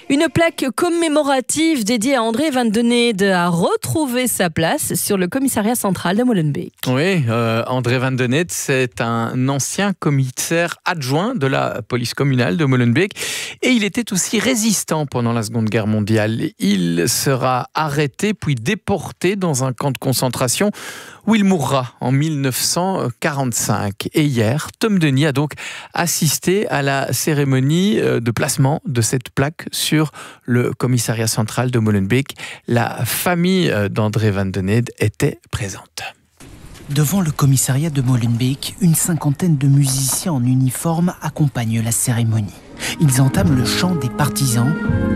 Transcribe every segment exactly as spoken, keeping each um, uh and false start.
Une plaque commémorative dédiée à André van den Ede a retrouvé sa place sur le commissariat central de Molenbeek. Oui, euh, André van den Ede, c'est un ancien commissaire adjoint de la police communale de Molenbeek et il était aussi résistant pendant la Seconde Guerre mondiale. Il sera arrêté puis déporté dans un camp de concentration où il mourra en mille neuf cent quarante-cinq. Et hier, Tom Denis a donc assisté à la cérémonie de placement de cette plaque sur le commissariat central de Molenbeek. La famille d'André van den Ede était présente. Devant le commissariat de Molenbeek, une cinquantaine de musiciens en uniforme accompagnent la cérémonie. Ils entament le chant des partisans,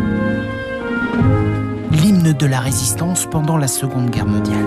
l'hymne de la résistance pendant la Seconde Guerre mondiale.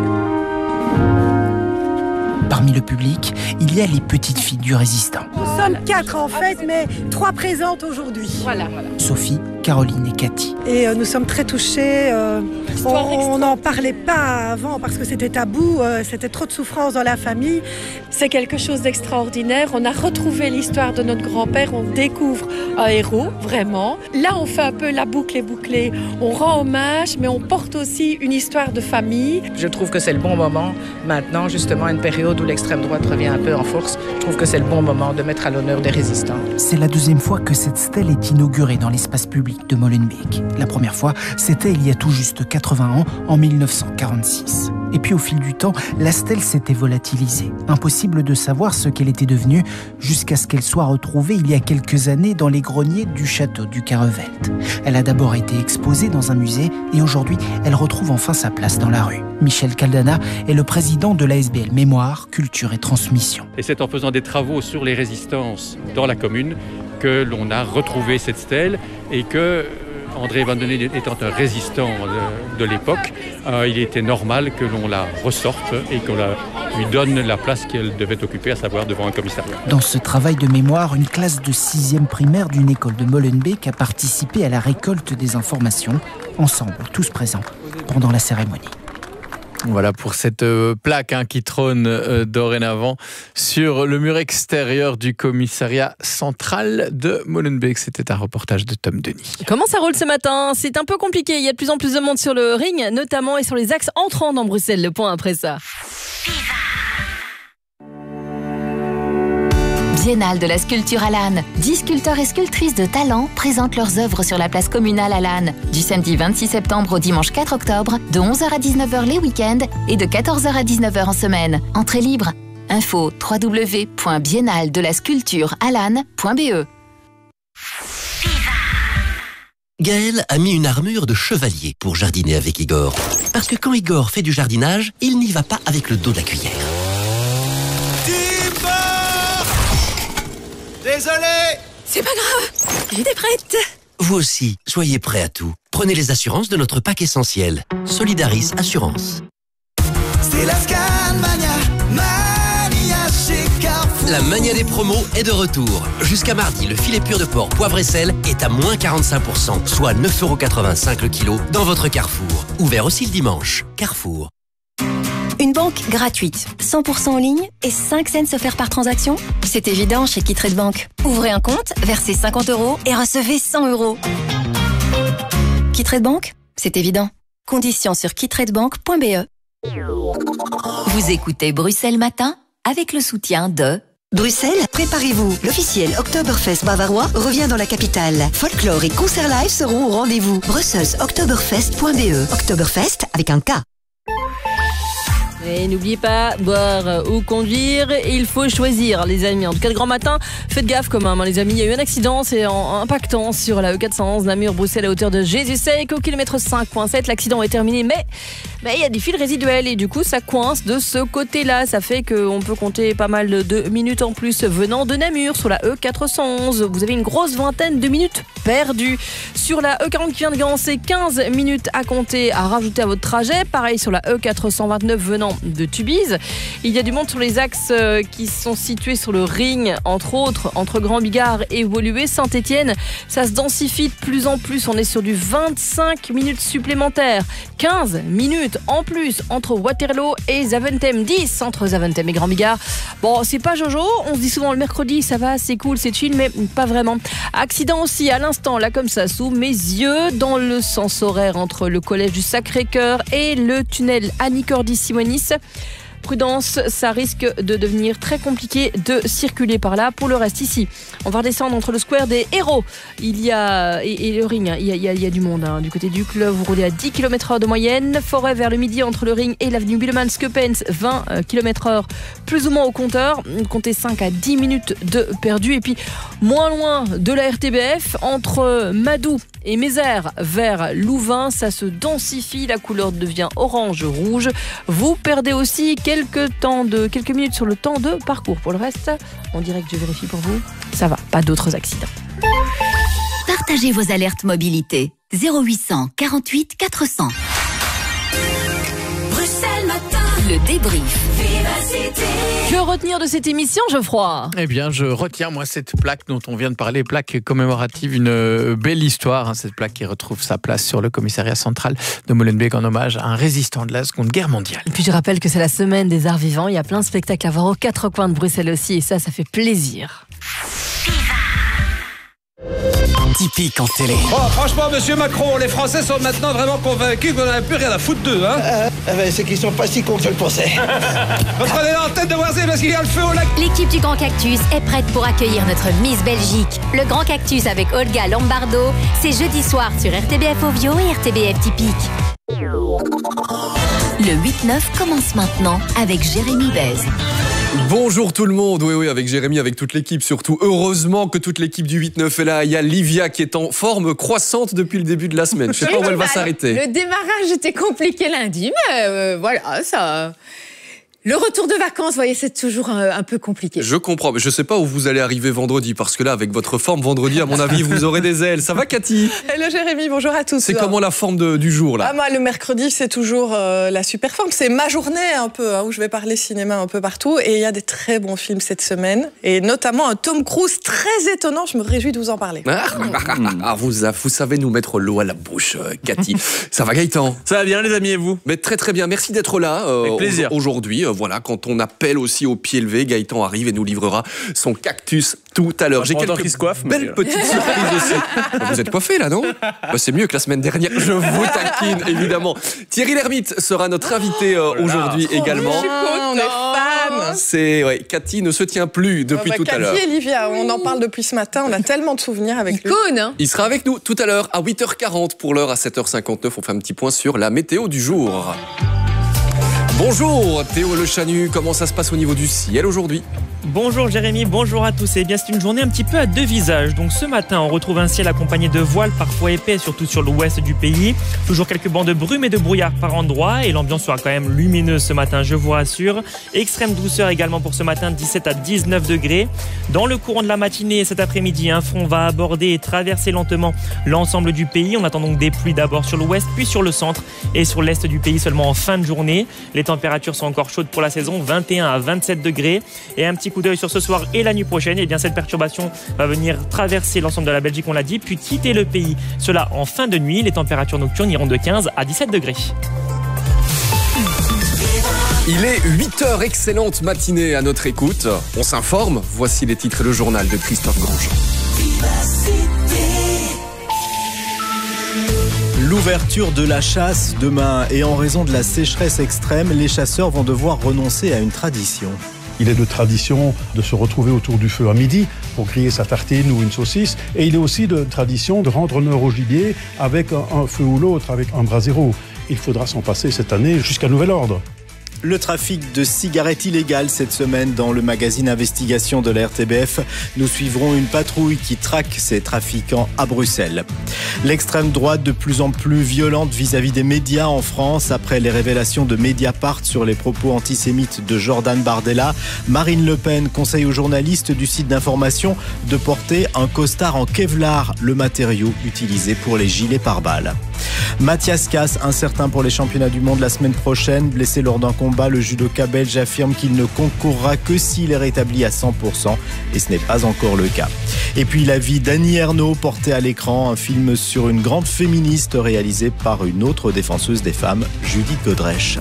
Parmi le public, il y a les petites filles du résistant. Nous sommes quatre en fait, mais trois présentes aujourd'hui. Voilà. Sophie, Caroline et Cathy. Et euh, nous sommes très touchés. Euh, on n'en parlait pas avant parce que c'était tabou, euh, c'était trop de souffrance dans la famille. C'est quelque chose d'extraordinaire. On a retrouvé l'histoire de notre grand-père. On découvre un héros, vraiment. Là, on fait un peu la boucle est bouclée. On rend hommage, mais on porte aussi une histoire de famille. Je trouve que c'est le bon moment. Maintenant, justement, une période où l'extrême droite revient un peu en force, je trouve que c'est le bon moment de mettre à l'honneur des résistants. C'est la deuxième fois que cette stèle est inaugurée dans l'espace public de Molenbeek. La première fois, c'était il y a tout juste quatre-vingts ans, en mille neuf cent quarante-six. Et puis au fil du temps, la stèle s'était volatilisée. Impossible de savoir ce qu'elle était devenue jusqu'à ce qu'elle soit retrouvée il y a quelques années dans les greniers du château du Carrevelt. Elle a d'abord été exposée dans un musée et aujourd'hui, elle retrouve enfin sa place dans la rue. Michel Caldana est le président de l'A S B L Mémoire, Culture et Transmission. Et c'est en faisant des travaux sur les résistances dans la commune que l'on a retrouvé cette stèle et que André van den Ede étant un résistant de, de l'époque, euh, il était normal que l'on la ressorte et qu'on la, lui donne la place qu'elle devait occuper, à savoir devant un commissariat. Dans ce travail de mémoire, une classe de sixième primaire d'une école de Molenbeek a participé à la récolte des informations, ensemble, tous présents, pendant la cérémonie. Voilà pour cette euh, plaque hein, qui trône euh, dorénavant sur le mur extérieur du commissariat central de Molenbeek. C'était un reportage de Tom Denis. Comment ça roule ce matin? C'est un peu compliqué. Il y a de plus en plus de monde sur le ring, notamment et sur les axes entrants dans Bruxelles. Le point après ça. Biennale de la sculpture à Laâne. dix sculpteurs et sculptrices de talent présentent leurs œuvres sur la place communale à Laâne. Du samedi vingt-six septembre au dimanche quatre octobre, de onze heures à dix-neuf heures les week-ends et de quatorze heures à dix-neuf heures en semaine. Entrée libre. Info w w w point biennale de la sculpture à laâne point b e. Gaël a mis une armure de chevalier pour jardiner avec Igor. Parce que quand Igor fait du jardinage, il n'y va pas avec le dos de la cuillère. Désolé! C'est pas grave, j'étais prête. Vous aussi, soyez prêts à tout. Prenez les assurances de notre pack essentiel. Solidaris Assurance. C'est la Scan Mania, Mania chez Carrefour. La mania des promos est de retour. Jusqu'à mardi, le filet pur de porc poivre et sel est à moins quarante-cinq pour cent, soit neuf euros quatre-vingt-cinq le kilo dans votre Carrefour. Ouvert aussi le dimanche. Carrefour. Une banque gratuite, cent pour cent en ligne et cinq cents offerts par transaction? C'est évident chez Kitrade Bank. Ouvrez un compte, versez cinquante euros et recevez cent euros. Kitrade Bank, c'est évident. Conditions sur kitradebank point b e. Vous écoutez Bruxelles Matin avec le soutien de... Bruxelles, préparez-vous. L'officiel Oktoberfest bavarois revient dans la capitale. Folklore et concert live seront au rendez-vous. Brussels oktoberfest point b e. Oktoberfest avec un K. Et n'oubliez pas, boire ou conduire, il faut choisir, les amis. En tout cas, le grand matin, faites gaffe quand même, hein, les amis. Il y a eu un accident, c'est en impactant sur la E quatre cent onze, Namur-Bruxelles, à hauteur de Jésus-Sec, au kilomètre cinq virgule sept. L'accident est terminé, mais mais il y a des fils résiduels et du coup, ça coince de ce côté-là. Ça fait qu'on peut compter pas mal de minutes en plus venant de Namur sur la E quatre cent onze. Vous avez une grosse vingtaine de minutes perdues. Sur la E quarante qui vient de Gand, c'est quinze minutes à compter, à rajouter à votre trajet. Pareil sur la E quatre cent vingt-neuf venant notamment de Tubize. Il y a du monde sur les axes qui sont situés sur le ring, entre autres, entre Grand Bigard et Woluwe. Saint-Étienne, ça se densifie de plus en plus. On est sur du vingt-cinq minutes supplémentaires. quinze minutes en plus entre Waterloo et Zaventem. dix entre Zaventem et Grand Bigard. Bon, c'est pas Jojo. On se dit souvent le mercredi, ça va, c'est cool, c'est chill, mais pas vraiment. Accident aussi à l'instant, là comme ça, sous mes yeux, dans le sens horaire entre le collège du Sacré-Cœur et le tunnel Annie Cordy-Simonis. Prudence, ça risque de devenir très compliqué de circuler par là. Pour le reste, ici, on va redescendre entre le square des Héros il y a, et, et le ring. Il y a, il y a, il y a du monde hein. Du côté du club, vous roulez à dix kilomètres heure de moyenne. Forêt vers le midi entre le ring et l'avenue Billemans-Skepens, vingt kilomètres heure plus ou moins au compteur. Comptez cinq à dix minutes de perdu. Et puis, moins loin de la R T B F, entre Madou et Mézère vers Louvain, ça se densifie. La couleur devient orange-rouge. Vous perdez aussi quelques Quelques, temps de, quelques minutes sur le temps de parcours. Pour le reste, on dirait que je vérifie pour vous. Ça va, pas d'autres accidents. Partagez vos alertes mobilité. zéro huit cent quarante-huit quatre cents. Bruxelles Matin. Le débrief. Que retenir de cette émission, Geoffroy ? Eh bien, je retiens, moi, cette plaque dont on vient de parler, plaque commémorative, une belle histoire. Hein, cette plaque qui retrouve sa place sur le commissariat central de Molenbeek en hommage à un résistant de la Seconde Guerre mondiale. Et puis, je rappelle que c'est la semaine des arts vivants. Il y a plein de spectacles à voir aux quatre coins de Bruxelles aussi. Et ça, ça fait plaisir. Typique en télé. Oh, franchement, monsieur Macron, les Français sont maintenant vraiment convaincus qu'on n'avait plus rien à foutre d'eux, hein. Euh, euh, c'est qu'ils sont pas si cons que je le pensais. Reprenez la tête de Voisé parce qu'il y a le feu au lac. L'équipe du Grand Cactus est prête pour accueillir notre Miss Belgique. Le Grand Cactus avec Olga Lombardo, c'est jeudi soir sur R T B F Ovio et R T B F Typique. Le huit neuf commence maintenant avec Jérémy Bez. Bonjour tout le monde, oui oui avec Jérémy, avec toute l'équipe surtout. Heureusement que toute l'équipe du huit neuf est là. Il y a Livia qui est en forme croissante depuis le début de la semaine. Je sais pas où elle va s'arrêter. Le démarrage était compliqué lundi, mais euh, voilà, ça... Le retour de vacances, vous voyez, c'est toujours un, un peu compliqué. Je comprends, mais je sais pas où vous allez arriver vendredi, parce que là, avec votre forme vendredi, à mon avis, vous aurez des ailes. Ça va, Cathy ? Hello Jérémy, bonjour à tous. C'est comment la forme de, du jour, là ? Ah, moi, le mercredi, c'est toujours euh, la super forme. C'est ma journée, un peu, hein, où je vais parler cinéma un peu partout. Et il y a des très bons films cette semaine. Et notamment un Tom Cruise très étonnant. Je me réjouis de vous en parler. Ah, ah, vous, vous savez nous mettre l'eau à la bouche, euh, Cathy. Ça va, Gaëtan ? Ça va bien, les amis, et vous ? Mais très, très bien. Merci d'être là euh, avec plaisir. Aujourd'hui. Euh, voilà, quand on appelle aussi au pied levé, Gaëtan arrive et nous livrera son cactus tout à l'heure. J'ai quelques se coiffe, belles mais... petites surprises aussi. Vous êtes coiffé là, non ? Bah, c'est mieux que la semaine dernière. Je vous taquine, évidemment. Thierry Lhermitte sera notre invité euh, oh aujourd'hui oh, également. Je suis contente, on est fan. C'est ouais, Cathy ne se tient plus depuis bah, tout Cathy à l'heure. Cathy et Livia, on en parle depuis ce matin. On a tellement de souvenirs avec lui. Icône, hein. Il sera avec nous tout à l'heure à huit heures quarante pour l'heure à sept heures cinquante-neuf. On fait un petit point sur la météo du jour. Bonjour Théo Le Chanu, comment ça se passe au niveau du ciel aujourd'hui ? Bonjour Jérémy, bonjour à tous. Eh bien, c'est une journée un petit peu à deux visages. Donc ce matin, on retrouve un ciel accompagné de voiles parfois épais, surtout sur l'ouest du pays. Toujours quelques bancs de brume et de brouillard par endroits. Et l'ambiance sera quand même lumineuse ce matin, je vous rassure. Extrême douceur également pour ce matin, dix-sept à dix-neuf degrés. Dans le courant de la matinée et cet après-midi, un front va aborder et traverser lentement l'ensemble du pays. On attend donc des pluies d'abord sur l'ouest, puis sur le centre et sur l'est du pays seulement en fin de journée. Les températures sont encore chaudes pour la saison, vingt et un à vingt-sept degrés. Et un petit coup d'œil sur ce soir et la nuit prochaine, et bien cette perturbation va venir traverser l'ensemble de la Belgique, on l'a dit, puis quitter le pays. Cela en fin de nuit, les températures nocturnes iront de quinze à dix-sept degrés. Il est huit heures, excellente matinée à notre écoute. On s'informe, voici les titres et le journal de Christophe Grandjean. L'ouverture de la chasse demain, et en raison de la sécheresse extrême, les chasseurs vont devoir renoncer à une tradition. Il est de tradition de se retrouver autour du feu à midi pour griller sa tartine ou une saucisse. Et il est aussi de tradition de rendre honneur au gibier avec un, un feu ou l'autre, avec un brasero. Il faudra s'en passer cette année jusqu'à nouvel ordre. Le trafic de cigarettes illégales cette semaine dans le magazine Investigation de la R T B F. Nous suivrons une patrouille qui traque ces trafiquants à Bruxelles. L'extrême droite de plus en plus violente vis-à-vis des médias en France. Après les révélations de Mediapart sur les propos antisémites de Jordan Bardella, Marine Le Pen conseille aux journalistes du site d'information de porter un costard en Kevlar, le matériau utilisé pour les gilets pare-balles. Mathias Casse, incertain pour les championnats du monde la semaine prochaine. Blessé lors d'un combat, le judoka belge affirme qu'il ne concourra que s'il est rétabli à cent pour cent. Et ce n'est pas encore le cas. Et puis la vie d'Annie Ernaux portée à l'écran, un film sur une grande féministe réalisé par une autre défenseuse des femmes, Judith Godrèche.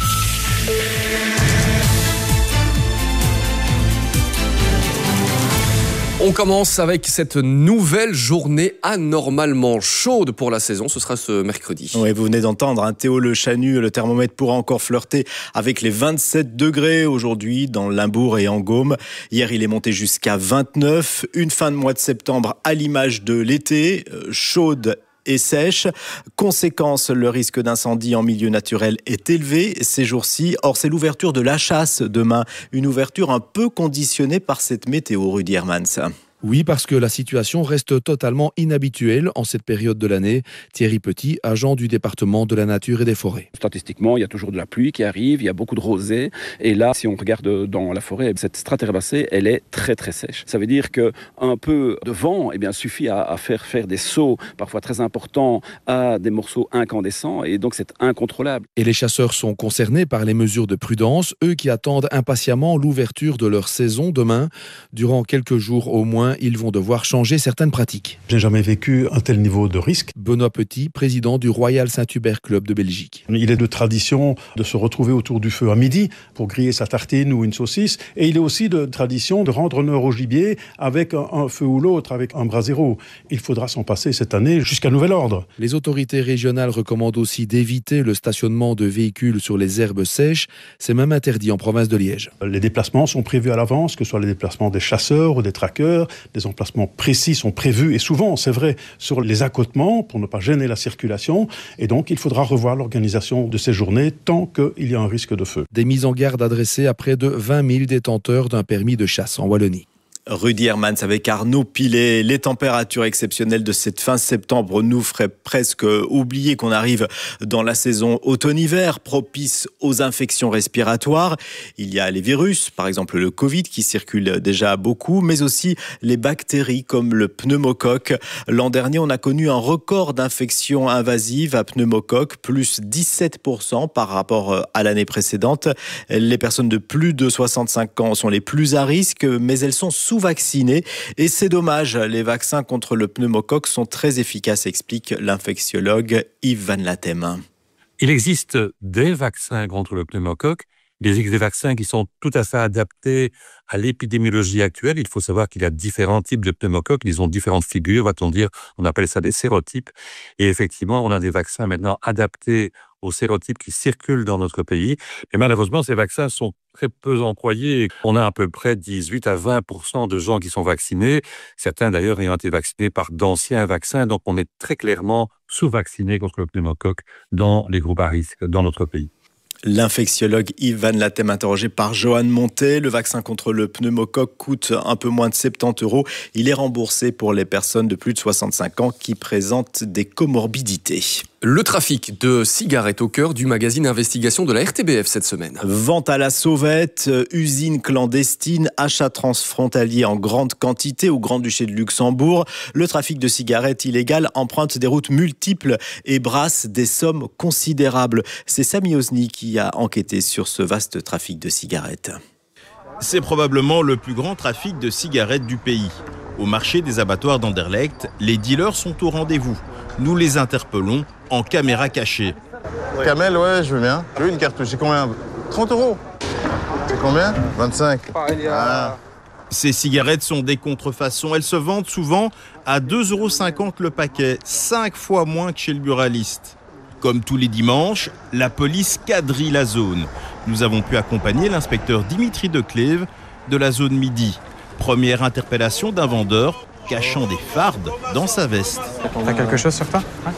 On commence avec cette nouvelle journée anormalement chaude pour la saison. Ce sera ce mercredi. Oui, vous venez d'entendre hein, Théo Le Chanu. Le thermomètre pourra encore flirter avec les vingt-sept degrés aujourd'hui dans Limbourg et en Gaume. Hier, il est monté jusqu'à vingt-neuf. Une fin de mois de septembre à l'image de l'été, euh, chaude et sèche. Conséquence, le risque d'incendie en milieu naturel est élevé ces jours-ci. Or, c'est l'ouverture de la chasse demain. Une ouverture un peu conditionnée par cette météo, Rudy Hermans. Oui, parce que la situation reste totalement inhabituelle en cette période de l'année. Thierry Petit, agent du département de la nature et des forêts. Statistiquement, il y a toujours de la pluie qui arrive, il y a beaucoup de rosée. Et là, si on regarde dans la forêt, cette strate herbacée, elle est très très sèche. Ça veut dire qu'un peu de vent eh bien, suffit à, à faire faire des sauts, parfois très importants, à des morceaux incandescents. Et donc, c'est incontrôlable. Et les chasseurs sont concernés par les mesures de prudence, eux qui attendent impatiemment l'ouverture de leur saison demain. Durant quelques jours au moins, ils vont devoir changer certaines pratiques. Je n'ai jamais vécu un tel niveau de risque. Benoît Petit, président du Royal Saint-Hubert Club de Belgique. Il est de tradition de se retrouver autour du feu à midi pour griller sa tartine ou une saucisse. Et il est aussi de tradition de rendre honneur au gibier avec un, un feu ou l'autre, avec un brasero. Il faudra s'en passer cette année jusqu'à nouvel ordre. Les autorités régionales recommandent aussi d'éviter le stationnement de véhicules sur les herbes sèches. C'est même interdit en province de Liège. Les déplacements sont prévus à l'avance, que ce soit les déplacements des chasseurs ou des traqueurs. Des emplacements précis sont prévus et souvent, c'est vrai, sur les accotements pour ne pas gêner la circulation. Et donc, il faudra revoir l'organisation de ces journées tant qu'il y a un risque de feu. Des mises en garde adressées à près de vingt mille détenteurs d'un permis de chasse en Wallonie. Rudy Hermans avec Arnaud Pilet. Les températures exceptionnelles de cette fin septembre nous feraient presque oublier qu'on arrive dans la saison automne-hiver, propice aux infections respiratoires. Il y a les virus, par exemple le Covid, qui circule déjà beaucoup, mais aussi les bactéries comme le pneumocoque. L'an dernier, on a connu un record d'infections invasives à pneumocoque, plus dix-sept pour cent par rapport à l'année précédente. Les personnes de plus de soixante-cinq ans sont les plus à risque, mais elles sont sous-vaccinés et c'est dommage. Les vaccins contre le pneumocoque sont très efficaces, explique l'infectiologue Yves Van Latem. Il existe des vaccins contre le pneumocoque, des, des vaccins qui sont tout à fait adaptés à l'épidémiologie actuelle. Il faut savoir qu'il y a différents types de pneumocoques, ils ont différentes figures, va-t-on dire, on appelle ça des sérotypes. Et effectivement, on a des vaccins maintenant adaptés aux sérotypes qui circulent dans notre pays. Et malheureusement, ces vaccins sont très peu employés. On a à peu près dix-huit à vingt pour cent de gens qui sont vaccinés, certains d'ailleurs ayant été vaccinés par d'anciens vaccins. Donc on est très clairement sous-vaccinés contre le pneumocoque dans les groupes à risque dans notre pays. L'infectiologue Yves Van Latem interrogé par Johan Montet. Le vaccin contre le pneumocoque coûte un peu moins de soixante-dix euros. Il est remboursé pour les personnes de plus de soixante-cinq ans qui présentent des comorbidités. Le trafic de cigarettes au cœur du magazine Investigation de la R T B F cette semaine. Vente à la sauvette, usine clandestine, achats transfrontaliers en grande quantité au Grand-Duché de Luxembourg. Le trafic de cigarettes illégales emprunte des routes multiples et brasse des sommes considérables. C'est Sami Osni qui a enquêté sur ce vaste trafic de cigarettes. C'est probablement le plus grand trafic de cigarettes du pays. Au marché des abattoirs d'Anderlecht, les dealers sont au rendez-vous. Nous les interpellons en caméra cachée. Camel, ouais, je veux bien. Je veux une cartouche, c'est combien? trente euros. C'est combien? vingt-cinq. Ah. Ces cigarettes sont des contrefaçons. Elles se vendent souvent à deux euros cinquante le paquet, cinq fois moins que chez le buraliste. Comme tous les dimanches, la police quadrille la zone. Nous avons pu accompagner l'inspecteur Dimitri Declève de la zone Midi. Première interpellation d'un vendeur cachant des fardes dans sa veste. T'as quelque chose sur toi? Ouais.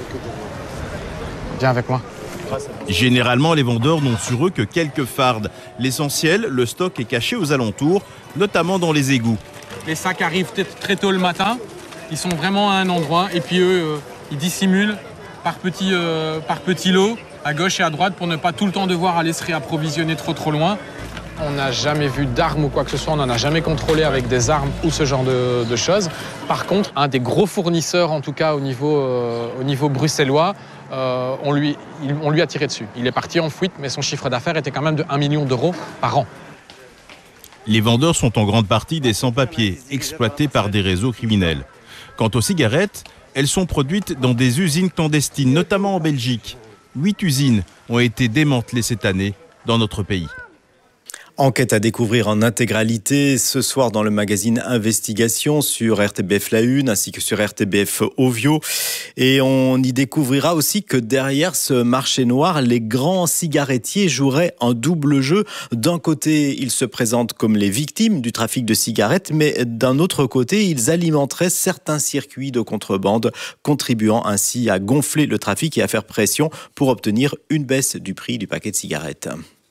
Viens avec moi. Généralement, les vendeurs n'ont sur eux que quelques fardes. L'essentiel, le stock est caché aux alentours, notamment dans les égouts. Les sacs arrivent très tôt le matin, ils sont vraiment à un endroit et puis eux, euh, ils dissimulent par petits, euh, par petits lots, à gauche et à droite, pour ne pas tout le temps devoir aller se réapprovisionner trop trop loin. On n'a jamais vu d'armes ou quoi que ce soit, on n'en a jamais contrôlé avec des armes ou ce genre de, de choses. Par contre, un des gros fournisseurs, en tout cas au niveau, euh, au niveau bruxellois, euh, on, lui, il, on lui a tiré dessus. Il est parti en fuite, mais son chiffre d'affaires était quand même de un million d'euros par an. Les vendeurs sont en grande partie des sans-papiers, exploités par des réseaux criminels. Quant aux cigarettes, elles sont produites dans des usines clandestines, notamment en Belgique. Huit usines ont été démantelées cette année dans notre pays. Enquête à découvrir en intégralité ce soir dans le magazine Investigation sur R T B F La Une ainsi que sur R T B F Ovio. Et on y découvrira aussi que derrière ce marché noir, les grands cigarettiers joueraient un double jeu. D'un côté, ils se présentent comme les victimes du trafic de cigarettes, mais d'un autre côté, ils alimenteraient certains circuits de contrebande, contribuant ainsi à gonfler le trafic et à faire pression pour obtenir une baisse du prix du paquet de cigarettes.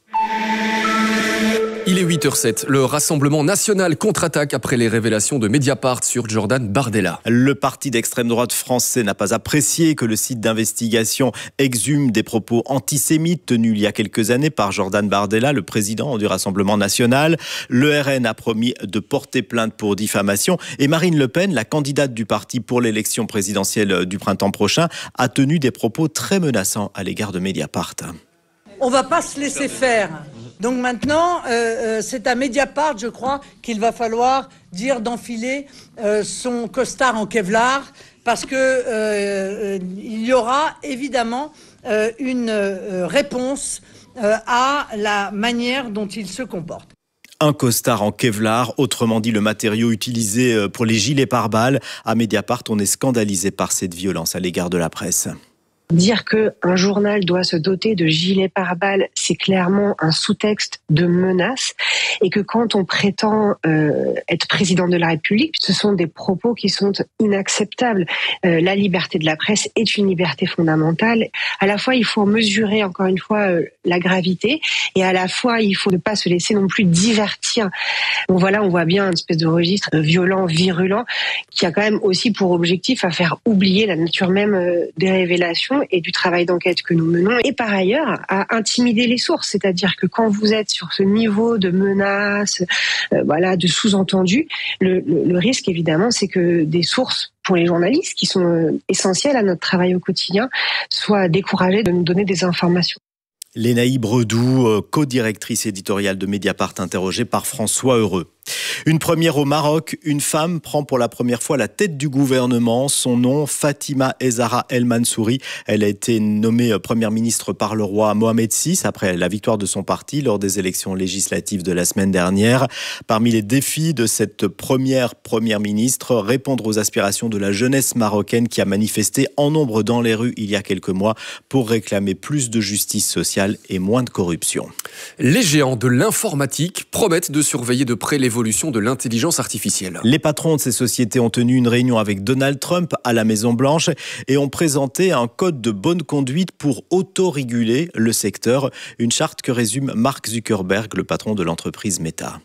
Il est huit heures zéro sept. Le Rassemblement national contre-attaque après les révélations de Mediapart sur Jordan Bardella. Le parti d'extrême droite français n'a pas apprécié que le site d'investigation exhume des propos antisémites tenus il y a quelques années par Jordan Bardella, le président du Rassemblement national. Le R N a promis de porter plainte pour diffamation et Marine Le Pen, la candidate du parti pour l'élection présidentielle du printemps prochain, a tenu des propos très menaçants à l'égard de Mediapart. On ne va pas se laisser faire. Donc maintenant, euh, euh, c'est à Mediapart, je crois, qu'il va falloir dire d'enfiler euh, son costard en Kevlar, parce que euh, euh, il y aura évidemment euh, une euh, réponse euh, à la manière dont il se comporte. Un costard en Kevlar, autrement dit le matériau utilisé pour les gilets pare-balles. À Mediapart, on est scandalisé par cette violence à l'égard de la presse. Dire qu'un journal doit se doter de gilets pare-balles, c'est clairement un sous-texte de menace, et que quand on prétend euh, être président de la République, ce sont des propos qui sont inacceptables. Euh, la liberté de la presse est une liberté fondamentale. À la fois, il faut mesurer, encore une fois, euh, la gravité, et à la fois, il faut ne pas se laisser non plus divertir. Bon, voilà, on voit bien une espèce de registre violent, virulent, qui a quand même aussi pour objectif à faire oublier la nature même euh, des révélations et du travail d'enquête que nous menons, et par ailleurs à intimider les sources, c'est-à-dire que quand vous êtes sur ce niveau de menaces, euh, voilà, de sous-entendus, le, le, le risque évidemment c'est que des sources pour les journalistes qui sont euh, essentielles à notre travail au quotidien soient découragées de nous donner des informations. Lénaï Bredou, co-directrice éditoriale de Mediapart, interrogée par François Heureux. Une première au Maroc, une femme prend pour la première fois la tête du gouvernement. Son nom, Fatima Ezzahra El Mansouri. Elle a été nommée première ministre par le roi Mohamed six après la victoire de son parti lors des élections législatives de la semaine dernière. Parmi les défis de cette première première ministre, répondre aux aspirations de la jeunesse marocaine qui a manifesté en nombre dans les rues il y a quelques mois pour réclamer plus de justice sociale et moins de corruption. Les géants de l'informatique promettent de surveiller de près l'évolution de l'intelligence artificielle. Les patrons de ces sociétés ont tenu une réunion avec Donald Trump à la Maison-Blanche et ont présenté un code de bonne conduite pour autoréguler le secteur. Une charte que résume Mark Zuckerberg, le patron de l'entreprise Meta.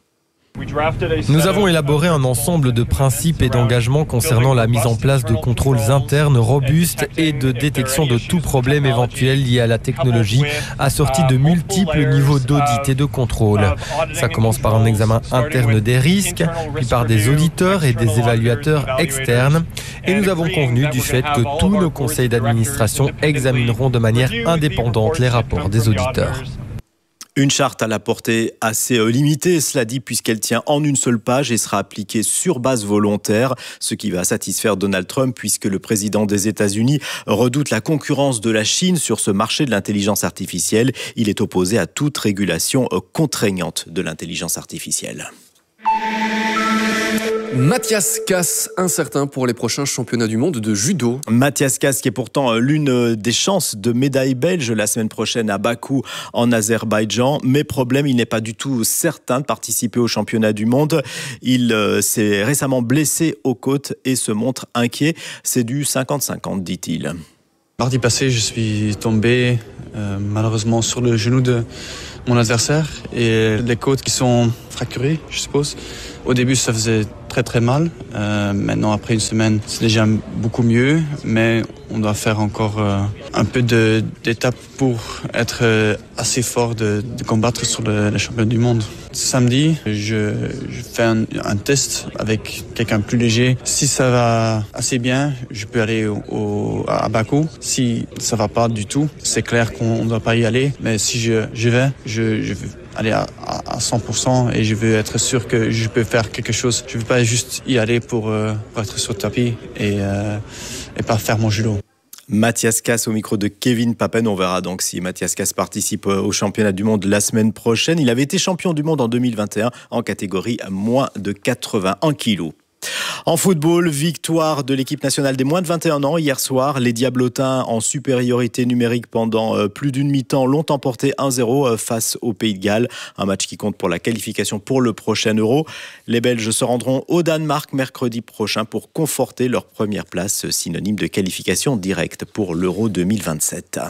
Nous avons élaboré un ensemble de principes et d'engagements concernant la mise en place de contrôles internes robustes et de détection de tout problème éventuel lié à la technologie, assortis de multiples niveaux d'audit et de contrôle. Ça commence par un examen interne des risques, puis par des auditeurs et des évaluateurs externes. Et nous avons convenu du fait que tous nos conseils d'administration examineront de manière indépendante les rapports des auditeurs. Une charte à la portée assez limitée, cela dit, puisqu'elle tient en une seule page et sera appliquée sur base volontaire, ce qui va satisfaire Donald Trump puisque le président des États-Unis redoute la concurrence de la Chine sur ce marché de l'intelligence artificielle. Il est opposé à toute régulation contraignante de l'intelligence artificielle. Mathias Kass, incertain pour les prochains championnats du monde de judo. Mathias Kass qui est pourtant l'une des chances de médaille belge la semaine prochaine à Bakou en Azerbaïdjan. Mais problème, il n'est pas du tout certain de participer au championnat du monde. Il euh, s'est récemment blessé aux côtes et se montre inquiet. C'est du cinquante cinquante, dit-il. Mardi passé, je suis tombé euh, malheureusement sur le genou de, mon adversaire et les côtes qui sont fracturées, je suppose. Au début, ça faisait très très mal. Euh, maintenant, après une semaine, c'est déjà beaucoup mieux, mais on doit faire encore euh, un peu de, d'étapes pour être euh, assez fort de, de combattre sur le, le championnat du monde. Samedi, je, je fais un, un test avec quelqu'un plus léger. Si ça va assez bien, je peux aller au, au, à Bakou. Si ça va pas du tout, c'est clair qu'on ne doit pas y aller. Mais si je, je vais, je, je vais aller à, à cent pour cent et je veux être sûr que je peux faire quelque chose. Je ne veux pas juste y aller pour, euh, pour être sur le tapis et, euh, et pas faire mon judo. Mathias Casse au micro de Kevin Papen. On verra donc si Mathias Casse participe au championnat du monde la semaine prochaine. Il avait été champion du monde en deux mille vingt et un en catégorie moins de quatre-vingt-un kilos. En football, victoire de l'équipe nationale des moins de vingt et un ans hier soir. Les Diablotins, en supériorité numérique pendant plus d'une mi-temps, l'ont emporté un zéro face au Pays de Galles. Un match qui compte pour la qualification pour le prochain Euro. Les Belges se rendront au Danemark mercredi prochain pour conforter leur première place, synonyme de qualification directe pour l'Euro deux mille vingt-sept.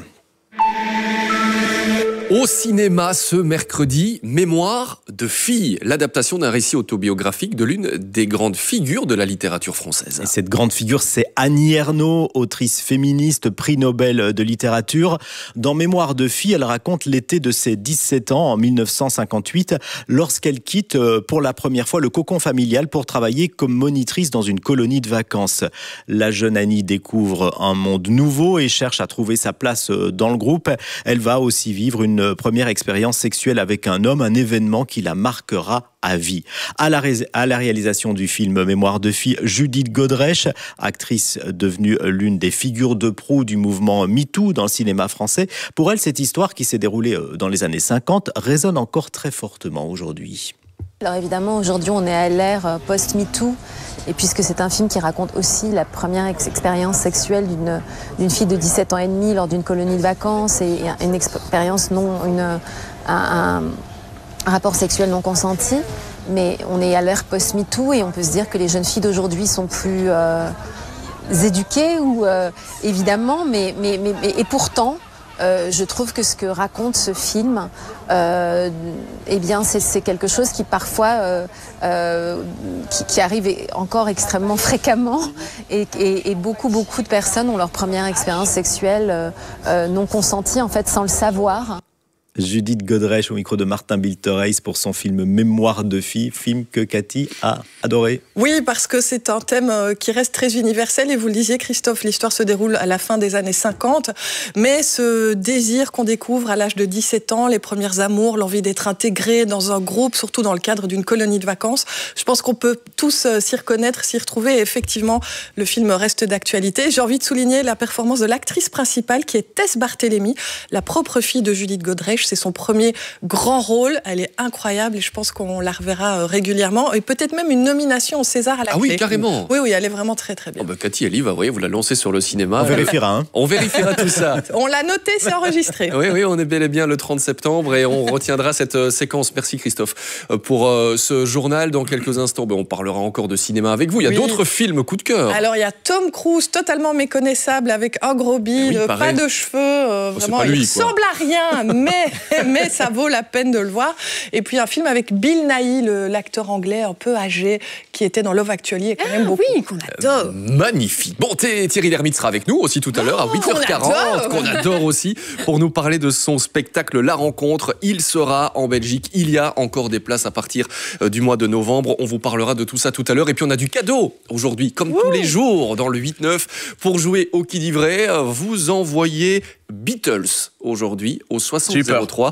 Au cinéma ce mercredi, Mémoire de fille, l'adaptation d'un récit autobiographique de l'une des grandes figures de la littérature française. Et cette grande figure, c'est Annie Ernaux, autrice féministe, prix Nobel de littérature. Dans Mémoire de fille, elle raconte l'été de ses dix-sept ans, en mille neuf cent cinquante-huit, lorsqu'elle quitte pour la première fois le cocon familial pour travailler comme monitrice dans une colonie de vacances. La jeune Annie découvre un monde nouveau et cherche à trouver sa place dans le groupe. Elle va aussi vivre une Une première expérience sexuelle avec un homme, un événement qui la marquera à vie. À la, ré- à la réalisation du film Mémoire de fille, Judith Godrèche, actrice devenue l'une des figures de proue du mouvement MeToo dans le cinéma français. Pour elle, cette histoire qui s'est déroulée dans les années cinquante résonne encore très fortement aujourd'hui. Alors évidemment, aujourd'hui, on est à l'ère post-MeToo. Et puisque c'est un film qui raconte aussi la première ex- expérience sexuelle d'une, d'une fille de dix-sept ans et demi lors d'une colonie de vacances et une expérience non, une, un, un, un rapport sexuel non consenti. Mais on est à l'ère post-MeToo et on peut se dire que les jeunes filles d'aujourd'hui sont plus euh, éduquées, ou, euh, évidemment, mais, mais, mais, mais, et pourtant, Euh, je trouve que ce que raconte ce film, euh, eh bien, c'est, c'est quelque chose qui parfois euh, euh, qui, qui arrive encore extrêmement fréquemment, et, et, et beaucoup beaucoup de personnes ont leur première expérience sexuelle euh, euh, non consentie, en fait, sans le savoir. Judith Godrèche au micro de Martin Biltoreis pour son film Mémoire de fille, film que Cathy a adoré. Oui, parce que c'est un thème qui reste très universel, et vous le disiez, Christophe, l'histoire se déroule à la fin des années cinquante, mais ce désir qu'on découvre à l'âge de dix-sept ans, les premiers amours, l'envie d'être intégré dans un groupe, surtout dans le cadre d'une colonie de vacances, je pense qu'on peut tous s'y reconnaître, s'y retrouver, et effectivement, le film reste d'actualité. J'ai envie de souligner la performance de l'actrice principale, qui est Tess Barthélémy, la propre fille de Judith Godrèche. C'est son premier grand rôle. Elle est incroyable et je pense qu'on la reverra régulièrement. Et peut-être même une nomination au César à la Ah clé. oui, carrément. Oui, oui, elle est vraiment très, très bien. Oh bah Cathy, elle y va, vous voyez, vous la lancez sur le cinéma. On vérifiera. Hein. On vérifiera tout ça. On l'a noté, c'est enregistré. Oui, oui, on est bel et bien le trente septembre et on retiendra cette euh, séquence. Merci Christophe euh, pour euh, ce journal. Dans quelques instants, ben, on parlera encore de cinéma avec vous. Il y a Oui. d'autres films coup de cœur. Alors, il y a Tom Cruise, totalement méconnaissable, avec un gros bide, Oui, pas de cheveux. Euh, Oh, c'est vraiment, pas lui, il quoi. ressemble à rien, mais, mais ça vaut la peine de le voir. Et puis, un film avec Bill Nighy, le, l'acteur anglais un peu âgé, qui était dans Love Actually, et quand même beaucoup. Oui, qu'on adore. Magnifique. Bon, Thierry Lhermitte sera avec nous aussi tout à l'heure à huit heures quarante, on adore. qu'on adore aussi, pour nous parler de son spectacle La Rencontre. Il sera en Belgique. Il y a encore des places à partir euh, du mois de novembre. On vous parlera de tout ça tout à l'heure. Et puis on a du cadeau aujourd'hui, comme Ouh. tous les jours dans le huit neuf. Pour jouer au qui dit vrai, vous envoyez Beatles aujourd'hui au soixante zéro trois.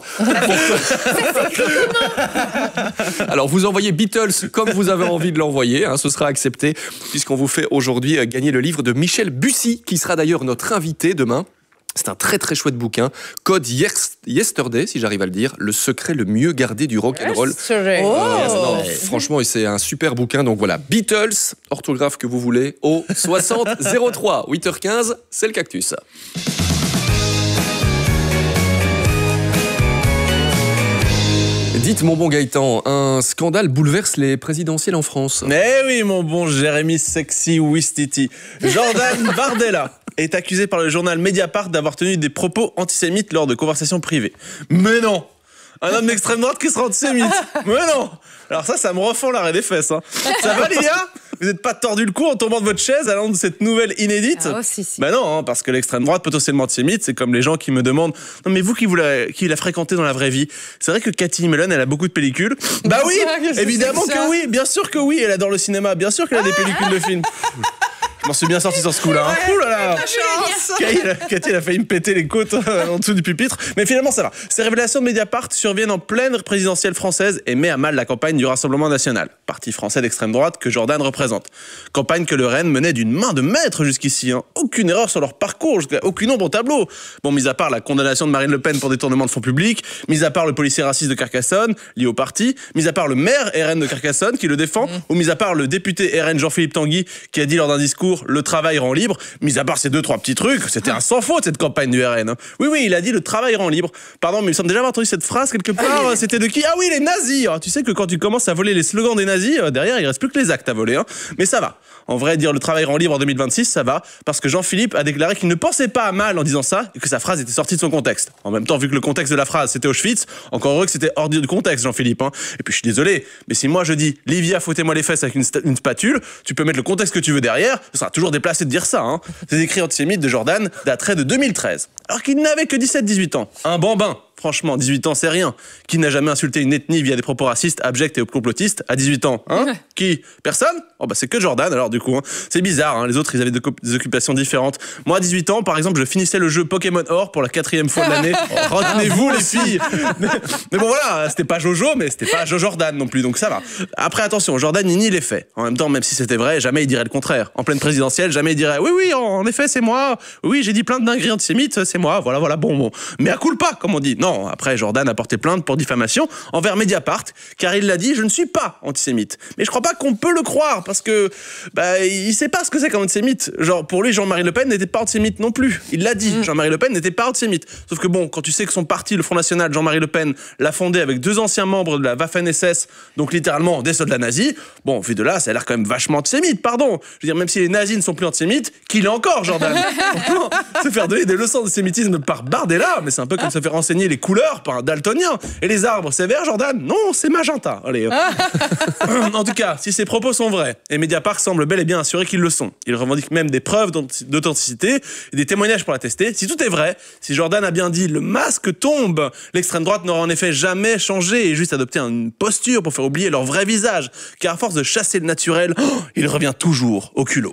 Alors vous envoyez Beatles comme vous avez envie de l'envoyer, hein, ce sera accepté, puisqu'on vous fait aujourd'hui gagner le livre de Michel Bussy, qui sera d'ailleurs notre invité demain. C'est un très très chouette bouquin, Code Yesterday, si j'arrive à le dire, le secret le mieux gardé du rock and roll. Oh. Euh, non, franchement, c'est un super bouquin. Donc voilà, Beatles, orthographe que vous voulez, au soixante zéro trois, huit heures quinze, c'est le cactus. Dites, mon bon Gaëtan, un scandale bouleverse les présidentielles en France. Eh oui, mon bon Jérémy Sexy Wistiti. Jordan Bardella est accusé par le journal Mediapart d'avoir tenu des propos antisémites lors de conversations privées. Mais non! Un homme d'extrême droite qui sera antisémite. Mais non. Alors ça, ça me refend l'arrêt des fesses. Hein. Ça va, Lydia ? Vous n'êtes pas tordu le cou en tombant de votre chaise à l'annonce de cette nouvelle inédite ? Ah, oh, si, si. Ben non, hein, parce que l'extrême droite potentiellement antisémite, c'est comme les gens qui me demandent « Non mais vous qui, vous la, qui l'a fréquenté dans la vraie vie, c'est vrai que Cathy Mellon, elle a beaucoup de pellicules ?» Bah oui, évidemment que oui, bien sûr que oui, elle adore le cinéma, bien sûr qu'elle a des pellicules de films. Je m'en suis bien sorti sur ce coup-là. Hein. Ouh là là. Cathy, elle a failli me péter les côtes en dessous du pupitre. Mais finalement, ça va. Ces révélations de Mediapart surviennent en pleine présidentielle française et met à mal la campagne du Rassemblement national, parti français d'extrême droite que Jordan représente. Campagne que le R N menait d'une main de maître jusqu'ici. Hein. Aucune erreur sur leur parcours, aucune ombre au tableau. Bon, mis à part la condamnation de Marine Le Pen pour détournement de fonds publics, mis à part le policier raciste de Carcassonne, lié au parti, mis à part le maire R N de Carcassonne qui le défend, mmh. ou mis à part le député R N Jean-Philippe Tanguy qui a dit lors d'un discours le travail rend libre, mis à part ces deux trois petits trucs, c'était un sans faute cette campagne du R N. Hein. Oui oui, il a dit le travail rend libre. Pardon, mais il me semble déjà avoir entendu cette phrase quelque part. Ah, c'était de qui ? Ah oui, les nazis. Alors, tu sais que quand tu commences à voler les slogans des nazis, euh, derrière il reste plus que les actes à voler. Hein. Mais ça va. En vrai, dire le travail rend libre en deux mille vingt-six, ça va, parce que Jean-Philippe a déclaré qu'il ne pensait pas à mal en disant ça et que sa phrase était sortie de son contexte. En même temps, vu que le contexte de la phrase c'était Auschwitz, encore heureux que c'était hors du contexte, Jean-Philippe. Hein. Et puis je suis désolé, mais si moi je dis Livia, fouettez-moi les fesses avec une, une spatule, tu peux mettre le contexte que tu veux derrière, ce sera toujours déplacé de dire ça. Hein. Ces écrits antisémites de Jordan dateraient de deux mille treize, alors qu'il n'avait que dix-sept dix-huit ans. Un bambin. Franchement, dix-huit ans, c'est rien. Qui n'a jamais insulté une ethnie via des propos racistes, abjects et complotistes à dix-huit ans, hein? Qui? Personne? Oh bah c'est que Jordan alors du coup. Hein. C'est bizarre, hein. Les autres ils avaient des occupations différentes. Moi à dix-huit ans, par exemple, je finissais le jeu Pokémon Or pour la quatrième fois de l'année. Oh, retenez-vous les filles. mais, mais bon voilà, c'était pas Jojo, mais c'était pas Joe Jordan non plus, donc ça va. Après attention, Jordan il nie les faits. En même temps, même si c'était vrai, jamais il dirait le contraire. En pleine présidentielle, jamais il dirait oui oui, en effet c'est moi. Oui j'ai dit plein de dingueries antisémites, c'est moi. Voilà voilà bon bon. Mais à culpa comme on dit. Non, après Jordan a porté plainte pour diffamation envers Mediapart, car il l'a dit, je ne suis pas antisémite. Mais je crois pas qu'on peut le croire, parce que bah, il sait pas ce que c'est qu'un antisémite. Genre, pour lui, Jean-Marie Le Pen n'était pas antisémite non plus. Il l'a dit, mmh. Jean-Marie Le Pen n'était pas antisémite. Sauf que bon, quand tu sais que son parti, le Front National, Jean-Marie Le Pen, l'a fondé avec deux anciens membres de la Waffen-S S, donc littéralement des soldats nazis, bon, vu de là, ça a l'air quand même vachement antisémite, pardon. Je veux dire, même si les nazis ne sont plus antisémites, qu'il est encore, Jordan. Se faire donner des leçons d'antisémitisme par Bardella, mais c'est un peu comme se faire enseigner les couleurs par un daltonien. Et les arbres, c'est vert, Jordan? Non, c'est magenta. Allez. En tout cas, si ces propos sont vrais, et Mediapart semble bel et bien assuré qu'ils le sont, il revendique même des preuves d'authenticité et des témoignages pour l'attester. Si tout est vrai, si Jordan a bien dit le masque tombe, l'extrême droite n'aura en effet jamais changé et juste adopté une posture pour faire oublier leur vrai visage, car à force de chasser le naturel, oh, il revient toujours au culot.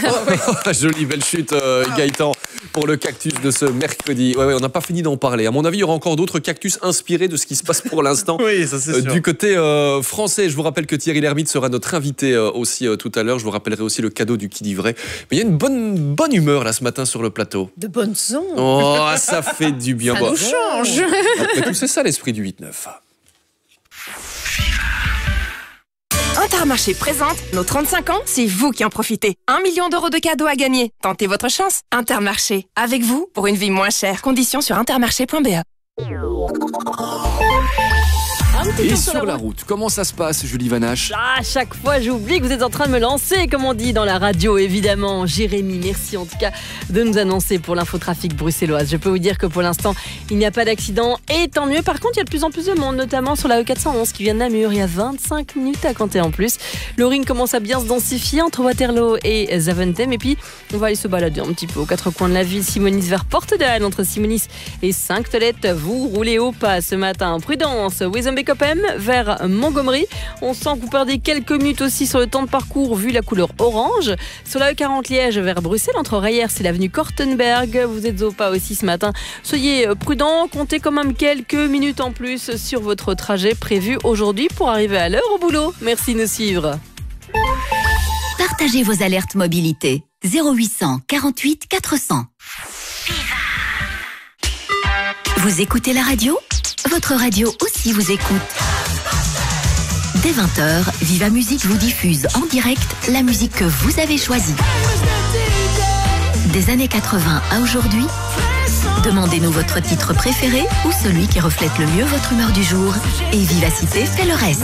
Jolie belle chute, euh, Gaëtan, pour le cactus de ce mercredi. Ouais, ouais, on n'a pas fini d'en parler. À mon avis, il y aura encore d'autres cactus inspirés de ce qui se passe pour l'instant. Oui, ça c'est sûr. Euh, du côté euh, français, je vous rappelle que Thierry Lhermitte sera notre invité euh, aussi euh, tout à l'heure. Je vous rappellerai aussi le cadeau du qui dit vrai. Mais il y a une bonne, bonne humeur là ce matin sur le plateau. De bonnes ondes. Oh, ça fait du bien. Ça bon. nous change. Après tout, c'est ça l'esprit du huit neuf. Intermarché présente nos trente-cinq ans, c'est vous qui en profitez. Un million d'euros de cadeaux à gagner. Tentez votre chance. Intermarché, avec vous pour une vie moins chère. Conditions sur intermarché point b e. Et sur, sur la route. route, comment ça se passe, Julie Vanache? À chaque fois, j'oublie que vous êtes en train de me lancer, comme on dit dans la radio, évidemment. Jérémy, merci en tout cas de nous annoncer pour l'infotrafic bruxelloise. Je peux vous dire que pour l'instant, il n'y a pas d'accident, et tant mieux. Par contre, il y a de plus en plus de monde, notamment sur la E quatre cent onze qui vient de Namur. Il y a vingt-cinq minutes à compter en plus. Le ring commence à bien se densifier entre Waterloo et Zaventem. Et puis, on va aller se balader un petit peu aux quatre coins de la ville. Simonis vers Porte-de-Halle, entre Simonis et Sainte-Tolette. Vous roulez au pas ce matin. Prudence, Wezenbeek-Oppem vers Montgomery. On sent que vous perdez quelques minutes aussi sur le temps de parcours vu la couleur orange. Sur la E quarante Liège vers Bruxelles, entre Reyers et l'avenue Kortenberg. Vous êtes au pas aussi ce matin. Soyez prudents, comptez quand même quelques minutes en plus sur votre trajet prévu aujourd'hui pour arriver à l'heure au boulot. Merci de nous suivre. Partagez vos alertes mobilité. zéro huit cent quarante-huit quatre cents. Vous écoutez la radio ? Votre radio aussi vous écoute. Dès vingt heures, Viva Musique vous diffuse en direct la musique que vous avez choisie. Des années quatre-vingts à aujourd'hui, demandez-nous votre titre préféré ou celui qui reflète le mieux votre humeur du jour. Et Vivacité fait le reste.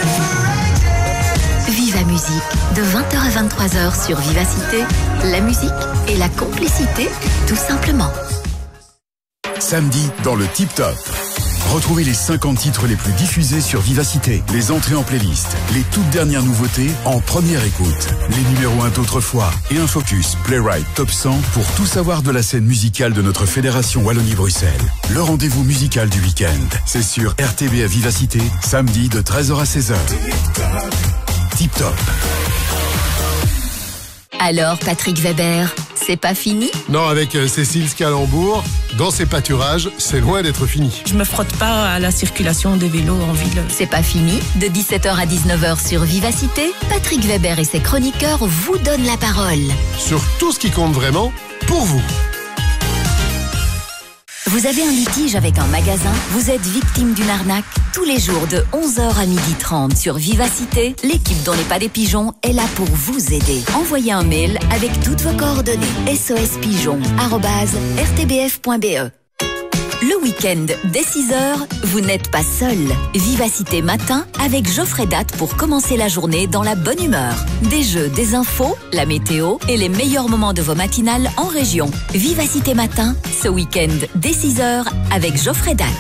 Viva Musique, de vingt heures à vingt-trois heures sur Vivacité, la musique et la complicité, tout simplement. Samedi, dans le Tip Top. Retrouvez les cinquante titres les plus diffusés sur Vivacité, les entrées en playlist, les toutes dernières nouveautés en première écoute, les numéros un d'autrefois et un focus Playwright Top cent pour tout savoir de la scène musicale de notre fédération Wallonie-Bruxelles. Le rendez-vous musical du week-end, c'est sur R T B F Vivacité, samedi de treize heures à seize heures. Tip Top. Alors, Patrick Weber, c'est pas fini? Non, avec Cécile Scalambourg, dans ses pâturages, c'est loin d'être fini. Je me frotte pas à la circulation des vélos en ville. C'est pas fini. De dix-sept heures à dix-neuf heures sur Vivacité, Patrick Weber et ses chroniqueurs vous donnent la parole. Sur tout ce qui compte vraiment, pour vous. Vous avez un litige avec un magasin? Vous êtes victime d'une arnaque? Tous les jours de onze heures à midi trente sur Vivacité, l'équipe dont n'est pas des pigeons est là pour vous aider. Envoyez un mail avec toutes vos coordonnées. sospigeon arobase r t b f point b e. Le week-end, dès six heures, vous n'êtes pas seul. Vivacité matin avec Geoffrey Date pour commencer la journée dans la bonne humeur. Des jeux, des infos, la météo et les meilleurs moments de vos matinales en région. Vivacité matin, ce week-end, dès six heures avec Geoffrey Date.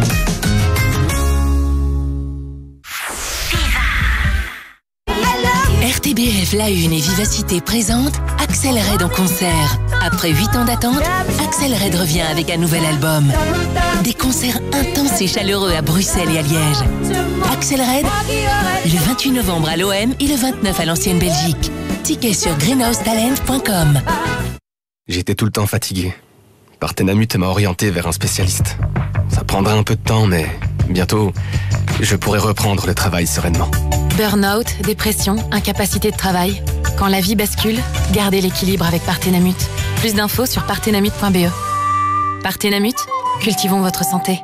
R T B F La Une et Vivacité présentent Axel Red en concert. Après huit ans d'attente, Axel Red revient avec un nouvel album. Des concerts intenses et chaleureux à Bruxelles et à Liège. Axel Red, le vingt-huit novembre à l'O M et le vingt-neuf à l'Ancienne Belgique. Tickets sur greenhouse talent point com. J'étais tout le temps fatigué. Partenamut m'a orienté vers un spécialiste. Ça prendra un peu de temps, mais bientôt, je pourrai reprendre le travail sereinement. Burnout, dépression, incapacité de travail. Quand la vie bascule, gardez l'équilibre avec Partenamut. Plus d'infos sur partenamut point b e. Partenamut, cultivons votre santé.